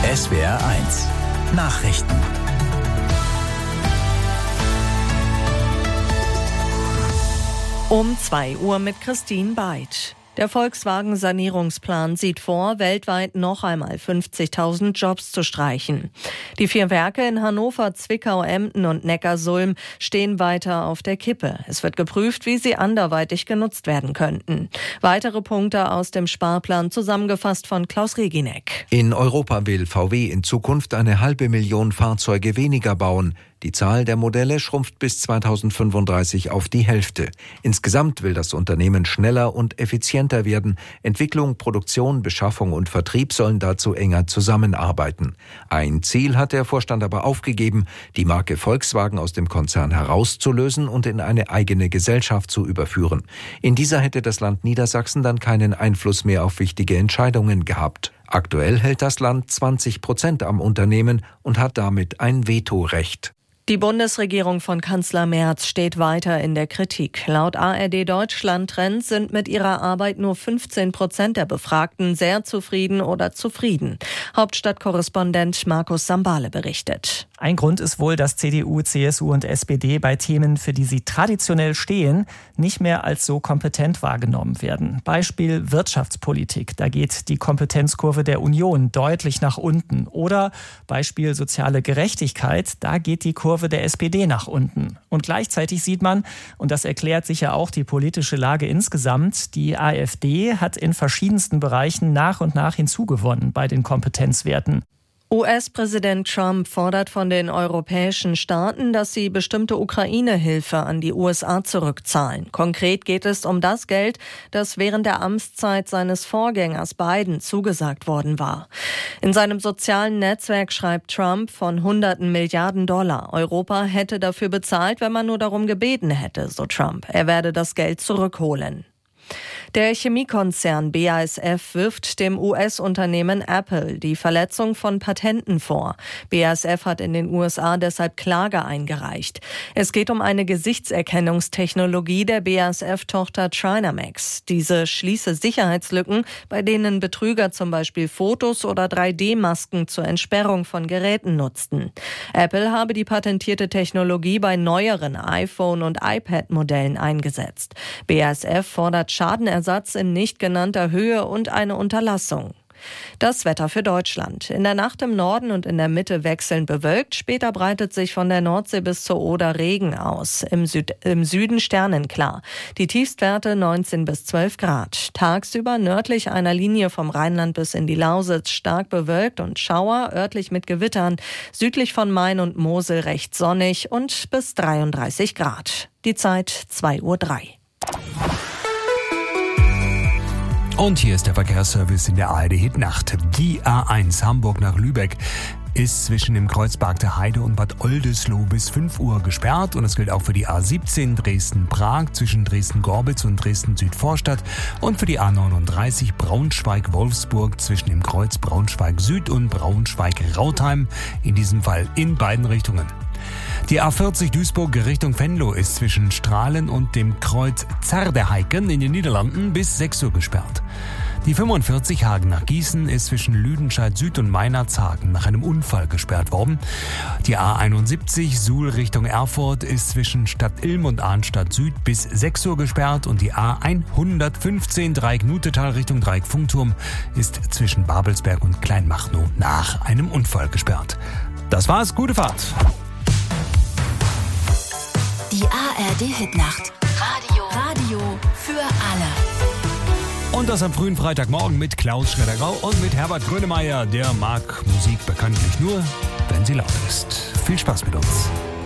SWR1 Nachrichten. Um 2 Uhr mit Christine Beid. Der Volkswagen-Sanierungsplan sieht vor, weltweit noch einmal 50.000 Jobs zu streichen. Die 4 Werke in Hannover, Zwickau, Emden und Neckarsulm stehen weiter auf der Kippe. Es wird geprüft, wie sie anderweitig genutzt werden könnten. Weitere Punkte aus dem Sparplan zusammengefasst von Klaus Reginek. In Europa will VW in Zukunft 500.000 Fahrzeuge weniger bauen. Die Zahl der Modelle schrumpft bis 2035 auf die Hälfte. Insgesamt will das Unternehmen schneller und effizienter werden. Entwicklung, Produktion, Beschaffung und Vertrieb sollen dazu enger zusammenarbeiten. Ein Ziel hat der Vorstand aber aufgegeben, die Marke Volkswagen aus dem Konzern herauszulösen und in eine eigene Gesellschaft zu überführen. In dieser hätte das Land Niedersachsen dann keinen Einfluss mehr auf wichtige Entscheidungen gehabt. Aktuell hält das Land 20% am Unternehmen und hat damit ein Vetorecht. Die Bundesregierung von Kanzler Merz steht weiter in der Kritik. Laut ARD Deutschland Trends sind mit ihrer Arbeit nur 15% der Befragten sehr zufrieden oder zufrieden. Hauptstadtkorrespondent Markus Sambale berichtet. Ein Grund ist wohl, dass CDU, CSU und SPD bei Themen, für die sie traditionell stehen, nicht mehr als so kompetent wahrgenommen werden. Beispiel Wirtschaftspolitik. Da geht die Kompetenzkurve der Union deutlich nach unten. Oder Beispiel soziale Gerechtigkeit. Da geht die Kurve der SPD nach unten. Und gleichzeitig sieht man, und das erklärt sicher auch die politische Lage insgesamt, die AfD hat in verschiedensten Bereichen nach und nach hinzugewonnen bei den Kompetenzwerten. US-Präsident Trump fordert von den europäischen Staaten, dass sie bestimmte Ukraine-Hilfe an die USA zurückzahlen. Konkret geht es um das Geld, das während der Amtszeit seines Vorgängers Biden zugesagt worden war. In seinem sozialen Netzwerk schreibt Trump von hunderten Milliarden $. Europa hätte dafür bezahlt, wenn man nur darum gebeten hätte, so Trump. Er werde das Geld zurückholen. Der Chemiekonzern BASF wirft dem US-Unternehmen Apple die Verletzung von Patenten vor. BASF hat in den USA deshalb Klage eingereicht. Es geht um eine Gesichtserkennungstechnologie der BASF-Tochter Trinamax. Diese schließe Sicherheitslücken, bei denen Betrüger zum Beispiel Fotos oder 3D-Masken zur Entsperrung von Geräten nutzten. Apple habe die patentierte Technologie bei neueren iPhone- und iPad-Modellen eingesetzt. BASF fordert Schadenersatz in nicht genannter Höhe und eine Unterlassung. Das Wetter für Deutschland. In der Nacht im Norden und in der Mitte wechselnd bewölkt. Später breitet sich von der Nordsee bis zur Oder Regen aus. Im Süden sternenklar. Die Tiefstwerte 19 bis 12 Grad. Tagsüber nördlich einer Linie vom Rheinland bis in die Lausitz stark bewölkt und Schauer, örtlich mit Gewittern. Südlich von Main und Mosel recht sonnig und bis 33 Grad. Die Zeit 2:03 Uhr. Und hier ist der Verkehrsservice in der ARD-Hit-Nacht. Die A1 Hamburg nach Lübeck ist zwischen dem Kreuzberg der Heide und Bad Oldesloe bis 5 Uhr gesperrt. Und das gilt auch für die A17 Dresden-Prag zwischen Dresden-Gorbitz und Dresden-Südvorstadt und für die A39 Braunschweig-Wolfsburg zwischen dem Kreuz Braunschweig-Süd und Braunschweig-Rautheim. In diesem Fall in beiden Richtungen. Die A40 Duisburg Richtung Venlo ist zwischen Strahlen und dem Kreuz Zerdeheiken in den Niederlanden bis 6 Uhr gesperrt. Die 45 Hagen nach Gießen ist zwischen Lüdenscheid Süd und Meinerzhagen nach einem Unfall gesperrt worden. Die A71 Suhl Richtung Erfurt ist zwischen Stadt Ilm und Arnstadt Süd bis 6 Uhr gesperrt und die A115 Dreieck Nutetal Richtung Dreieck Funkturm ist zwischen Babelsberg und Kleinmachnow nach einem Unfall gesperrt. Das war's, gute Fahrt! Die ARD-Hitnacht. Radio für alle. Und das am frühen Freitagmorgen mit Klaus Schredder-Grau und mit Herbert Grönemeyer. Der mag Musik bekanntlich nur, wenn sie laut ist. Viel Spaß mit uns.